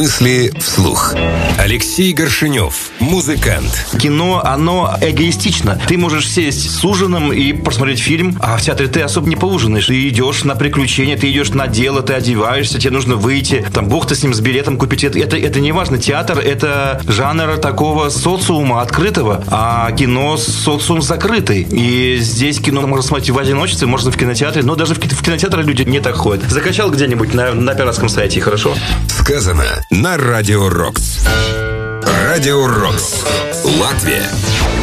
Мысли вслух. Алексей Горшенев, музыкант. Кино, оно эгоистично. Ты можешь сесть с ужином и посмотреть фильм, а в театре ты особо не поужинаешь. Ты идешь на приключения, ты идешь на дело, ты одеваешься, тебе нужно выйти, там, бог ты с ним, с билетом купить. Это не важно. Театр – это жанр такого социума открытого, а кино – социум закрытый. И здесь кино можно смотреть в одиночестве, можно в кинотеатре, но даже в кинотеатры люди не так ходят. Закачал где-нибудь на пиратском сайте, хорошо? Сказано на Радио Рокс. Радио Рокс. Латвия.